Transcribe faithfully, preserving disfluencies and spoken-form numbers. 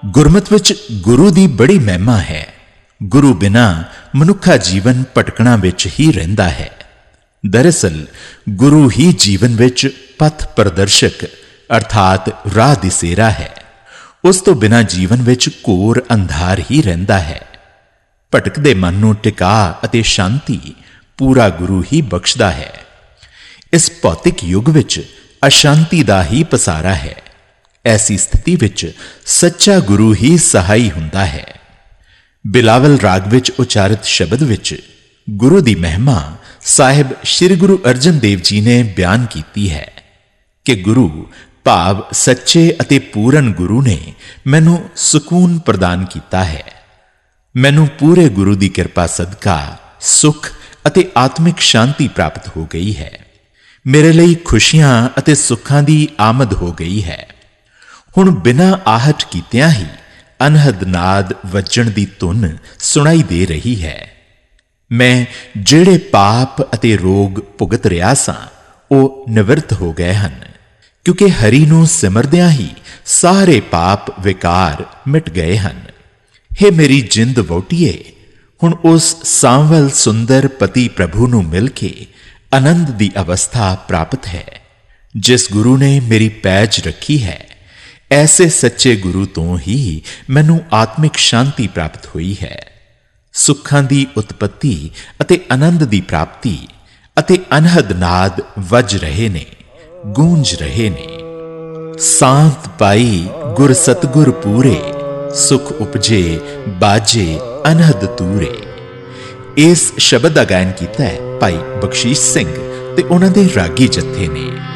गुरमत विच गुरु दी बड़ी महिमा है। गुरु बिना मनुखा जीवन भटकना विच ही रहिंदा है। दरअसल गुरु ही जीवन विच पथ प्रदर्शक अर्थात राह दिसेरा है। उस तो बिना जीवन विच घोर अंधार ही रहिंदा है। भटकदे मन नूं टिका अते शांति पूरा गुरु ही बख्शदा है। इस भौतिक युग विच अशांति दा ही पसारा है। ऐसी स्थिति विच सच्चा गुरु ही सहाई हुंदा है। बिलावल राग विच उचारित शब्द विच गुरु दी महिमा साहिब श्री गुरु अर्जन देव जी ने बयान कीती है कि गुरु भाव सच्चे अते पूਰਨ गुरु ने मैनू सुकून प्रदान कीता है। मैनू पूरे गुरु दी किरपा सदका सुख अते आत्मिक शांति प्राप्त हो गई है। मेरे लिए खुशियां अते सुखां दी आमद हो गई है। हुण बिना आहट कीतियां ही अनहद नाद वजण दी धुन सुनाई दे रही है। मैं ਜਿਹੜੇ पाप अते रोग भुगत रिहा सां ਉਹ ਨਿਵਰਤ हो गए ਹਨ, क्योंकि हरि ਨੂੰ सिमरदियां ही सारे पाप विकार मिट गए ਹਨ। हे मेरी जिंद वोटिए, हुण उस सांवल सुंदर पति प्रभु ਨੂੰ मिल के आनंद दी अवस्था प्राप्त है जिस गुरु ने मेरी पैज रखी है। ऐसे सच्चे गुरु तो ही मैनू आत्मिक शांति प्राप्त हुई है। सुखां दी उत्पत्ति अते आनंद दी प्राप्ति अते अनहद नाद वज रहे ने, गूंज रहे ने। सांत पाई गुर सतगुर पूरे, सुख उपजे बाजे अनहद तूरे। इस शब्द का गायन किया है भाई बख्शीश सिंह ते उन्हां दे रागी जत्थे ने।